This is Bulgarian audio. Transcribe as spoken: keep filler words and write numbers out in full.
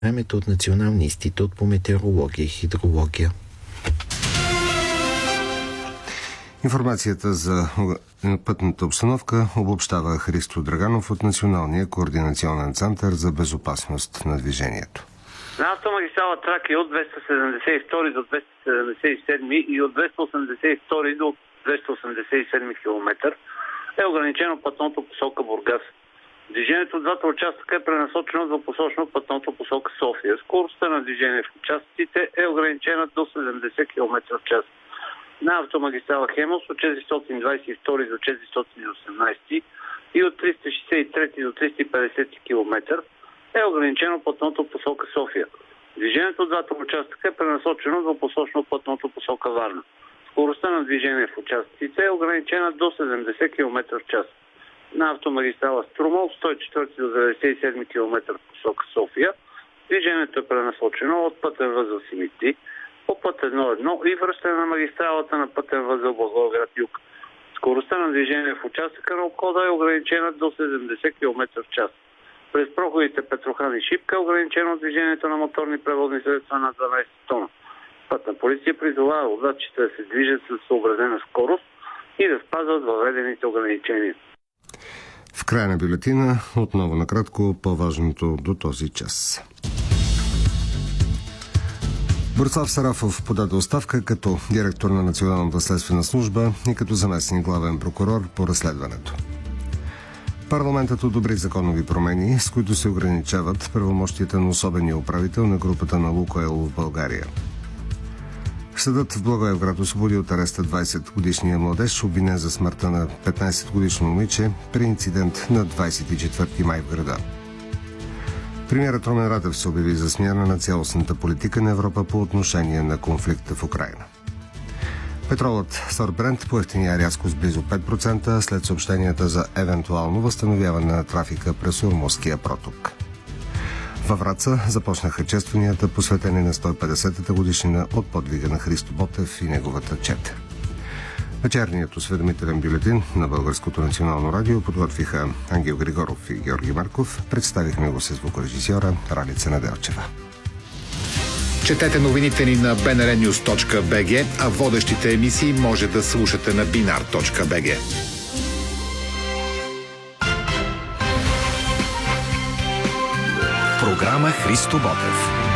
Времето от Националния институт по метеорология и хидрология. Информацията за пътната обстановка обобщава Христо Драганов от Националния координационен център за безопасност на движението. На автомагистрала Тракия от двеста седемдесет и втори до двеста седемдесет и седми и от двеста осемдесет и втори до двеста осемдесет и седми километър е ограничено пътното посока Бургас. Движението от двата участъка е пренасочено двупосочно пътното посока София. Скоростта на движение в участъците е ограничена до седемдесет километра в час. На автомагистрала Хемус от четиристотин двадесет и втори до четиристотин и осемнадесети и от триста шестдесет и трети до триста и петдесети километър е ограничено пътното посока София. Движението от двата участъка е пренасочено двупосочно пътното посока Варна. Скоростта на движение в участъците е ограничена до седемдесет километра в час. На автомагистрала Струма от сто и четвърти до деветдесет и седми километър в посока София движението е пренасочено от пътен възел Симитли по път едно едно и връщане на магистралата на пътен възел Благоевград юг. Скоростта на движение в участъка на обхода е ограничена до седемдесет километра в час. През проходите Петрохан и Шипка е ограничено движението на моторни превозни средства на дванадесет тона. Пътна полиция призовава водачите да се движат с съобразена скорост и да спазват въведените ограничения. В края на бюлетина отново накратко по-важното до този час. Борислав Сарафов подаде оставка като директор на Националната следствена служба и като заместник главен прокурор по разследването. Парламентът одобри законови промени, с които се ограничават правомощията на особения управител на групата на Лукойл в България. Съдът в Благоевград освободи от ареста двадесетгодишния младеж, обвинен за смъртта на петнадесетгодишно момиче при инцидент на двадесет и четвърти май в града. Премиерът Румен Радев се обяви за смяна на цялостната политика на Европа по отношение на конфликта в Украйна. Петролът Сорт Брент поевтиня рязко с близо пет процента след съобщенията за евентуално възстановяване на трафика през Ормузския проток. Във Враца започнаха честванията, посветени на сто и петдесетата годишнина от подвига на Христо Ботев и неговата чета. Вечерният осведомителен бюлетин на Българското национално радио подготвиха Ангел Григоров и Георги Марков. Представихме го с звукорежисьора Ралица Неделчева. Четете новините ни на би ен ар нюз точка би джи, а водещите емисии може да слушате на бинар точка би джи. Програма Христо Ботев.